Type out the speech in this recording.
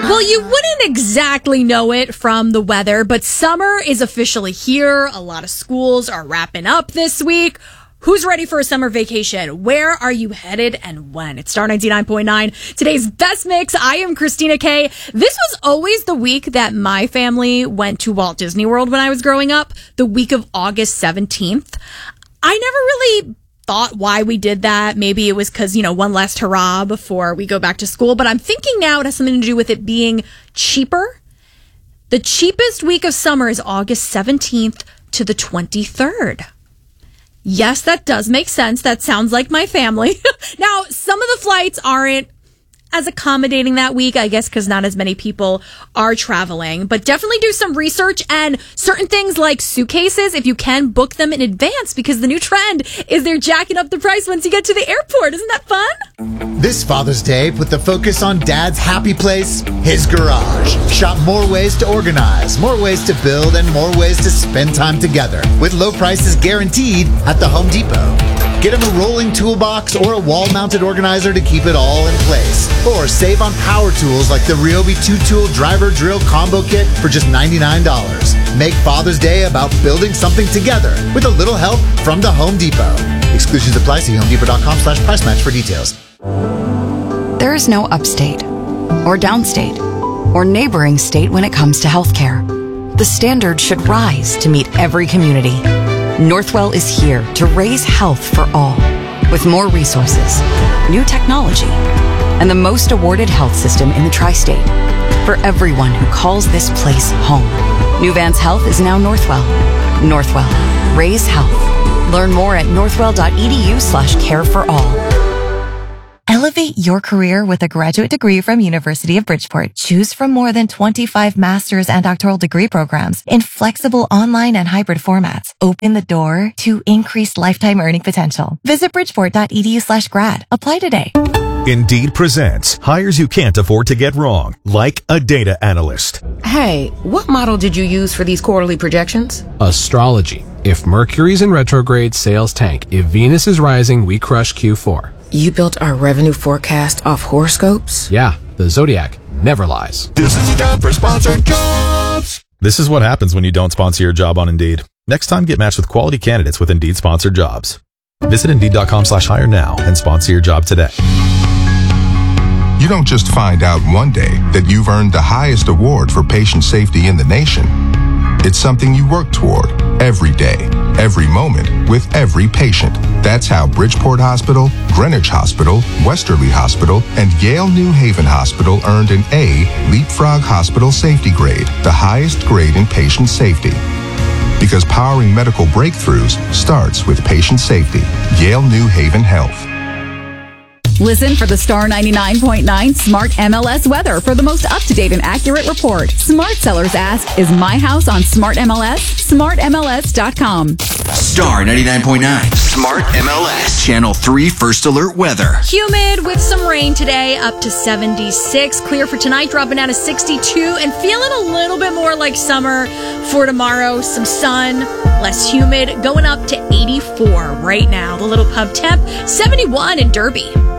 Well, you wouldn't exactly know it from the weather, but summer is officially here. A lot of schools are wrapping up this week. Who's ready for a summer vacation? Where are you headed and when? It's Star 99.9. Today's Best Mix. I am Christina K. This was always the week that my family went to Walt Disney World when I was growing up, the week of August 17th. I never really thought why we did that. Maybe it was because, one last hurrah before we go back to school. But I'm thinking now it has something to do with it being cheaper. The cheapest week of summer is August 17th to the 23rd. Yes, that does make sense. That sounds like my family. Now, some of the flights aren't as accommodating that week, I guess, because not as many people are traveling. But definitely do some research, and certain things like suitcases, if you can, book them in advance, because the new trend is they're jacking up the price once you get to the airport. Isn't that fun? This Father's Day, put the focus on Dad's happy place, his garage. Shop more ways to organize, more ways to build, and more ways to spend time together, with low prices guaranteed at the Home Depot. Get him a rolling toolbox or a wall-mounted organizer to keep it all in place. Or save on power tools like the Ryobi 2-tool driver drill combo kit for just $99. Make Father's Day about building something together with a little help from the Home Depot. Exclusions apply. See homedepot.com/price match for details. There is no upstate or downstate or neighboring state when it comes to healthcare. The standard should rise to meet every community. Northwell is here to raise health for all, with more resources, new technology, and the most awarded health system in the tri-state for everyone who calls this place home. New Vance Health is now Northwell. Northwell. Raise health. Learn more at northwell.edu/care for all. Elevate your career with a graduate degree from University of Bridgeport. Choose from more than 25 master's and doctoral degree programs in flexible online and hybrid formats. Open the door to increased lifetime earning potential. Visit bridgeport.edu/grad. Apply today. Indeed presents hires you can't afford to get wrong, like a data analyst. Hey, what model did you use for these quarterly projections? Astrology. If Mercury's in retrograde, sales tank. If Venus is rising, we crush Q4. You built our revenue forecast off horoscopes? Yeah, the Zodiac never lies. This is the time for sponsored jobs. This is what happens when you don't sponsor your job on Indeed. Next time, get matched with quality candidates with Indeed sponsored jobs. Visit Indeed.com/hire now and sponsor your job today. You don't just find out one day that you've earned the highest award for patient safety in the nation. It's something you work toward every day, every moment, with every patient. That's how Bridgeport Hospital, Greenwich Hospital, Westerly Hospital, and Yale New Haven Hospital earned an A Leapfrog Hospital Safety Grade, the highest grade in patient safety. Because powering medical breakthroughs starts with patient safety. Yale New Haven Health. Listen for the Star 99.9 Smart MLS weather for the most up-to-date and accurate report. Smart sellers ask, is my house on Smart MLS? SmartMLS.com. Star 99.9 Smart MLS. Channel 3 First Alert weather. Humid with some rain today, up to 76. Clear for tonight, dropping down to 62. And feeling a little bit more like summer for tomorrow. Some sun, less humid, going up to 84 right now. The Little Pub temp, 71 in Derby.